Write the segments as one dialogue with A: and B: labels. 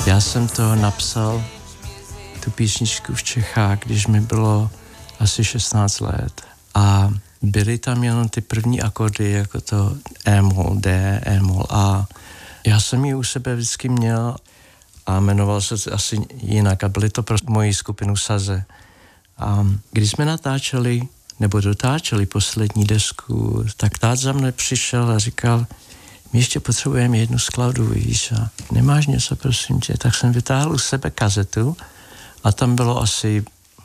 A: Já jsem to napsal, tu písničku v Čechách, když mi bylo asi 16 let. A byly tam jenom ty první akordy, jako to E-moll, D, E-moll, A. Já jsem ji u sebe vždycky měl a jmenoval se asi jinak a byly to pro moji skupinu Saze. A když jsme natáčeli, nebo dotáčeli poslední desku, tak tát za mne přišel a říkal, my ještě potřebujeme jednu skladbu, víš, a nemáš něco, prosím tě. Tak jsem vytáhl u sebe kazetu a tam bylo asi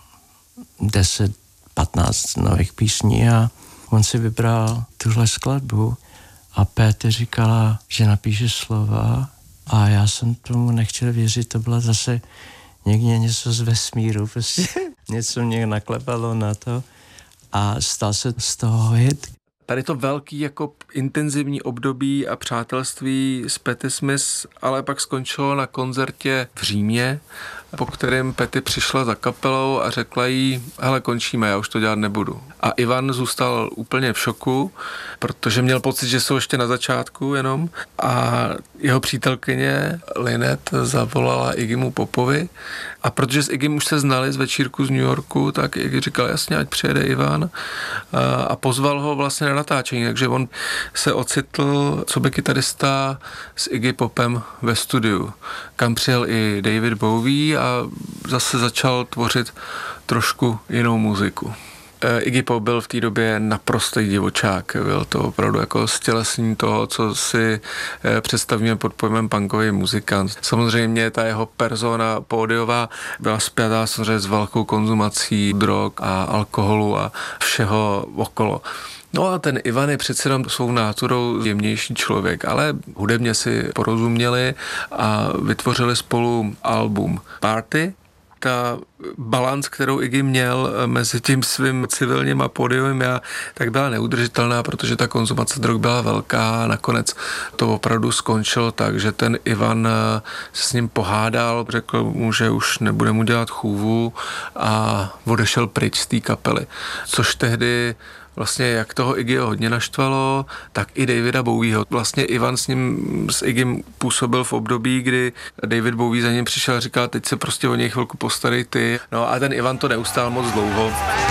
A: 10-15 nových písní a on si vybral tuhle skladbu a Péty říkala, že napíše slova a já jsem tomu nechtěl věřit, to bylo zase někde něco z vesmíru, prostě něco mě naklepalo na to a stal se z toho hit.
B: Tady to velký jako intenzivní období a přátelství s Patti Smith, ale pak skončilo na koncertě v Římě, po kterém Patti přišla za kapelou a řekla jí, hele, končíme, já už to dělat nebudu. A Ivan zůstal úplně v šoku, protože měl pocit, že jsou ještě na začátku jenom a jeho přítelkyně Lynette zavolala Iggymu Popovi a protože s Iggym už se znali z večírku z New Yorku, tak Iggy říkal, jasně, ať přijede Ivan a pozval ho vlastně na natáčení, takže on se ocitl coby kytarista s Iggy Popem ve studiu, kam přijel i David Bowie a zase začal tvořit trošku jinou muziku. Iggy Pop byl v té době naprostý divočák, byl to opravdu jako stělesnění toho, co si představíme pod pojmem punkový muzikant. Samozřejmě ta jeho persona pódiová byla spjatá samozřejmě s velkou konzumací drog a alkoholu a všeho okolo. No a ten Ivan je přece jenom svou náturou jemnější člověk, ale hudebně si porozuměli a vytvořili spolu album Party. Ta balans, kterou Iggy měl mezi tím svým civilním a pódiovým tak byla neudržitelná, protože ta konzumace drog byla velká a nakonec to opravdu skončilo tak, že ten Ivan se s ním pohádal, řekl mu, že už nebude mu dělat chůvu a odešel pryč z té kapely, což tehdy vlastně jak toho Iggyho hodně naštvalo, tak i Davida Bowieho. Vlastně Ivan s Iggym působil v období, kdy David Bowie za ním přišel a říkal, teď se prostě o něj chvilku postarej ty. No a ten Ivan to neustál moc dlouho.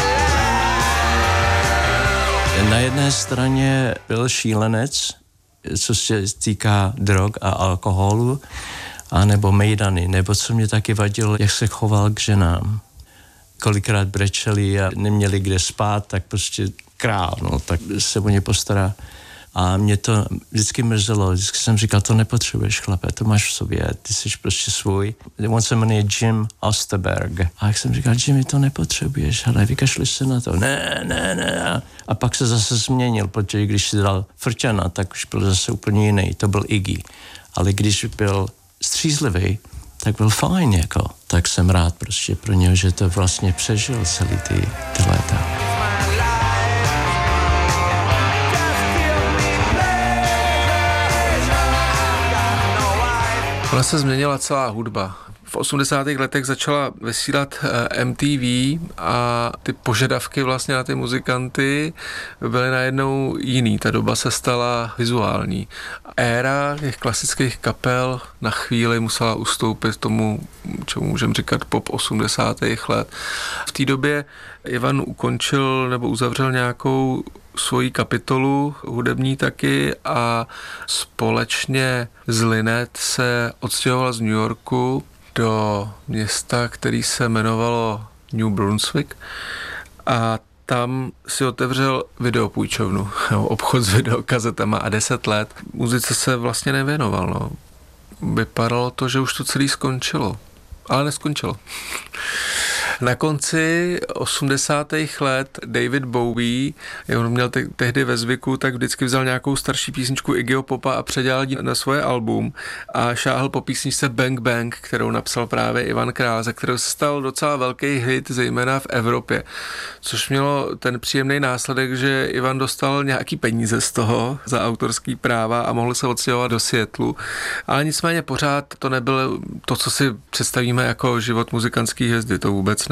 A: Na jedné straně byl šílenec, co se týká drog a alkoholu, anebo mejdany, nebo co mě taky vadilo, jak se choval k ženám. Kolikrát brečeli a neměli kde spát, tak prostě král, no, tak se o ně postará. A mě to vždycky mrzelo, vždycky jsem říkal, to nepotřebuješ, chlape, to máš v sobě, ty jsi prostě svůj. On se jmenuje Jim Osterberg. A jak jsem říkal, Jimmy, to nepotřebuješ, ale vykašli se na to. Ne. A pak se zase změnil, protože když si dal frťana, tak už byl zase úplně jiný, to byl Iggy. Ale když byl střízlivý, tak byl fajn, jako. Tak jsem rád prostě pro něho, že to vlastně přežil celý ty léta.
B: Ona se změnila celá hudba. V 80. letech začala vysílat MTV a ty požadavky vlastně na ty muzikanty byly najednou jiný. Ta doba se stala vizuální. Éra těch klasických kapel na chvíli musela ustoupit tomu, čemu můžeme říkat pop 80. let. V té době Ivan ukončil nebo uzavřel nějakou svoji kapitolu hudební taky a společně s Lynette se odstěhoval z New Yorku do města, který se jmenovalo New Brunswick a tam si otevřel videopůjčovnu, obchod s videokazetama a 10 let muzice se vlastně nevěnoval. No. Vypadalo to, že už to celé skončilo, ale neskončilo. Na konci 80. let David Bowie, on měl tehdy ve zvyku, tak vždycky vzal nějakou starší písničku Iggyho Popa a předělal ji na svoje album a šáhl po písničce Bang Bang, kterou napsal právě Ivan Král, za kterou se stal docela velký hit, zejména v Evropě, což mělo ten příjemný následek, že Ivan dostal nějaký peníze z toho za autorský práva a mohl se odstěhovat do Seattlu, ale nicméně pořád to nebylo to, co si představíme jako život muzikantské hvězdy, to vůbec ne.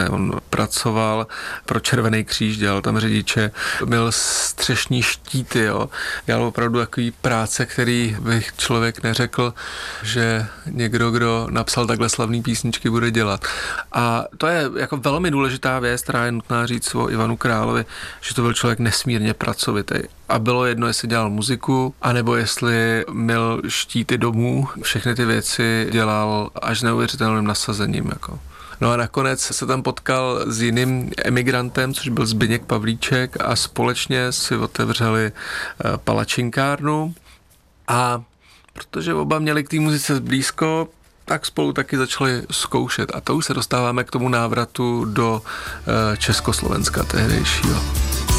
B: nemocné. On pracoval pro Červený kříž, dělal tam řidiče, měl střešní štíty, jo. Dělal opravdu takový práce, který bych člověk neřekl, že někdo, kdo napsal takhle slavný písničky, bude dělat. A to je jako velmi důležitá věc, která je nutná říct o Ivanu Královi, že to byl člověk nesmírně pracovitý. A bylo jedno, jestli dělal muziku, anebo jestli měl štíty domů. Všechny ty věci dělal až neuvěřitelným nasazením. Jako. No a nakonec se tam potkal s jiným emigrantem, což byl Zbyněk Pavlíček, a společně si otevřeli palačinkárnu. A protože oba měli k té muzice blízko, tak spolu taky začali zkoušet. A to už se dostáváme k tomu návratu do Československa tehdejšího.